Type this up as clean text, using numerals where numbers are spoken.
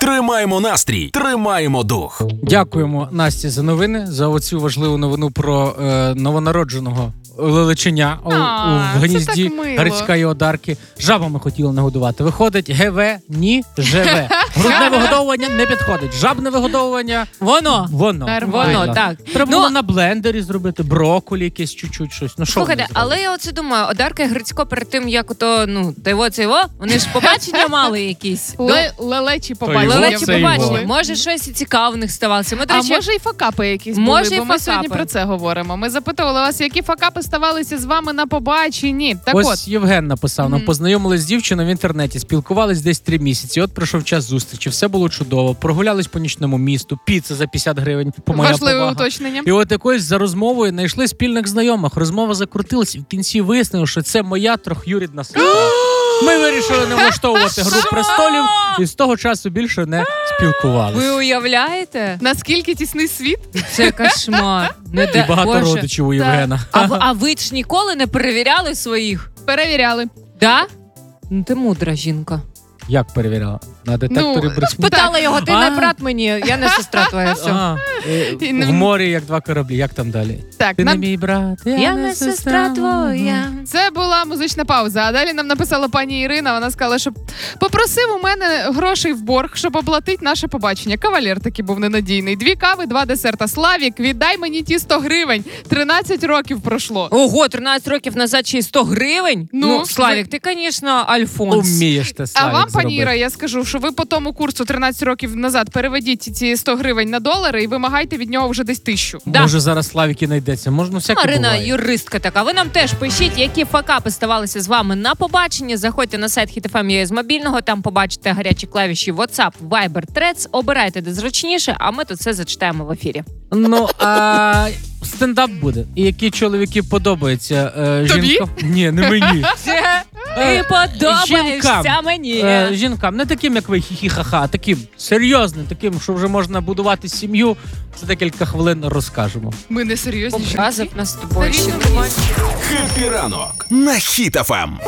Тримаємо настрій, тримаємо дух. Дякуємо Насті за новини, за оцю важливу новину про новонародженого лелеченя в гнізді Грицької одарки. Жабами хотіли нагодувати. Виходить, ГВ, ні, ЖВ. Грудне вигодовування не підходить. Жабне вигодовування Воно, так. Треба було на блендері зробити, брокколі якесь, чуть-чуть щось. Ну, що слухайте, але я оце думаю, Одарка і Грицько перед тим, як ото, вони ж побачення мали якісь. Лелечі побачення. Лелечі побачення. Може, щось і цікаве в них ставалося. Може і факапи якісь були, бо ми сьогодні про це говоримо. Ми запитували вас, які факапи ставалися з вами на побаченні. Так ось Євген написав, нам познайомились з дівчиною в інтернеті, спілкувались десь 3 місяці, от пройшов час зустрічі, все було чудово, прогулялись по нічному місту, піца за 50 гривень, по моя важливе повага. уточнення. І от якось за розмовою знайшли спільних знайомих, розмова закрутилась, і в кінці вияснили, що це моя трьохюрідна сестра. Ми вирішили не влаштовувати «Гру престолів» і з того часу більше не спілкувалися. Ви уявляєте? Наскільки тісний світ? Це кошмар. І багато родичів у Євгена. А ви ж ніколи не перевіряли своїх? Перевіряли. Да? Ну ти мудра жінка. Як перевіряла? На детекторі брехні? Спитала його, ти не брат мені, я не сестра твоя. Все. В морі, як 2 кораблі. Як там далі? Так, ти не мій брат, я не сестра твоя. Це була музична пауза. А далі нам написала пані Ірина, вона сказала, що попросив у мене грошей в борг, щоб оплатити наше побачення. Кавалер такий був ненадійний. 2 кави, 2 десерта. Славік, віддай мені ті 100 гривень. 13 років пройшло. Ого, 13 років назад ще й 100 гривень? Ну, Славік, ти, звісно, Альфонс. Умієш ти, Славік, а вам, пані зробити. Іра, я скажу, що ви по тому курсу 13 років назад переведіть ці 100 гривень на долари і вимагайте від нього вже десь 1000. Да. Може зараз Славік і знайдеться. Можна всяке Марина, буває. юристка така. Ви нам теж пишіть, які факапи ставалися з вами на побаченні. Заходьте на сайт HitFM.ua з мобільного, там побачите гарячі клавіші WhatsApp, Viber, Threads. Обирайте, де зручніше, а ми тут все зачитаємо в ефірі. Ну, а стендап буде. І які чоловіки подобаються жінкам? Ні, не мені. Ти подобаєшся мені. Жінкам, не таким, як ви, хі-хі-ха-ха, а таким серйозним, таким, що вже можна будувати сім'ю. За декілька хвилин розкажемо. Ми не серйозні. Разом нас з тобою ще немає. Хеппі ранок на Хіт ФМ.